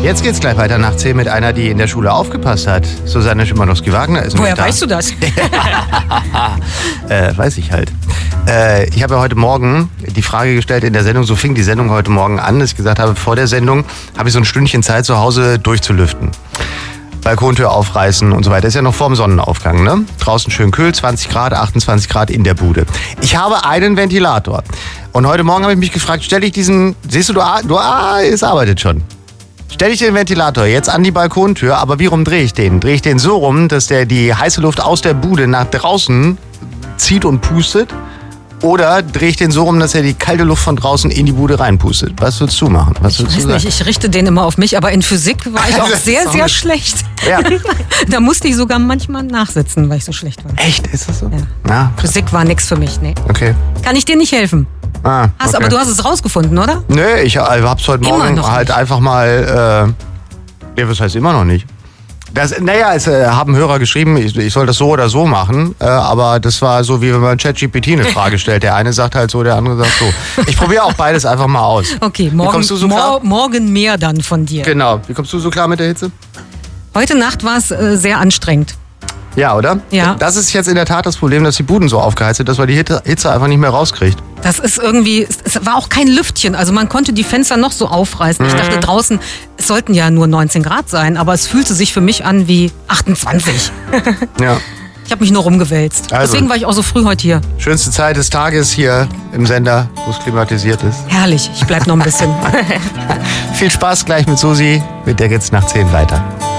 Jetzt geht's gleich weiter nach 10 mit einer, die in der Schule aufgepasst hat. Susanne Schimanowski-Wagner ist Woher da. weißt du das? Weiß ich halt. Ich habe ja heute Morgen die Frage gestellt in der Sendung, so fing die Sendung heute Morgen an, dass ich gesagt habe, vor der Sendung habe ich so ein Stündchen Zeit, zu Hause durchzulüften. Balkontür aufreißen und so weiter. Ist ja noch vorm Sonnenaufgang, ne? Draußen schön kühl, 20 Grad, 28 Grad in der Bude. Ich habe einen Ventilator. Und heute Morgen habe ich mich gefragt, stelle ich diesen, siehst du, es arbeitet schon. Stelle ich den Ventilator jetzt an die Balkontür, aber wie rum drehe ich den? Drehe ich den so rum, dass der die heiße Luft aus der Bude nach draußen zieht und pustet? Oder drehe ich den so rum, dass er die kalte Luft von draußen in die Bude reinpustet? Was würdest du machen? Ich weiß nicht, ich richte den immer auf mich, aber in Physik war ich auch sehr, sehr schlecht. Ja. Da musste ich sogar manchmal nachsitzen, weil ich so schlecht war. Echt? Ist das so? Ja. Ja. Physik war nichts für mich, nee. Okay. Kann ich dir nicht helfen? Okay. Aber du hast es rausgefunden, oder? Nee, ich hab's heute Morgen halt nicht. einfach mal, was heißt immer noch nicht? Es haben Hörer geschrieben, ich soll das so oder so machen, aber das war so, wie wenn man ChatGPT eine Frage stellt. Der eine sagt halt so, der andere sagt so. Ich probiere auch beides einfach mal aus. Okay, morgen mehr dann von dir. Genau. Wie kommst du so klar mit der Hitze? Heute Nacht war es sehr anstrengend. Ja, oder? Ja. Das ist jetzt in der Tat das Problem, dass die Buden so aufgeheizt sind, dass man die Hitze einfach nicht mehr rauskriegt. Das ist irgendwie, es war auch kein Lüftchen, also man konnte die Fenster noch so aufreißen. Ich dachte draußen, es sollten ja nur 19 Grad sein, aber es fühlte sich für mich an wie 28. Ja. Ich habe mich nur rumgewälzt. Also. Deswegen war ich auch so früh heute hier. Schönste Zeit des Tages hier im Sender, wo es klimatisiert ist. Herrlich, ich bleib noch ein bisschen. Viel Spaß gleich mit Susi, mit der geht's nach 10 weiter.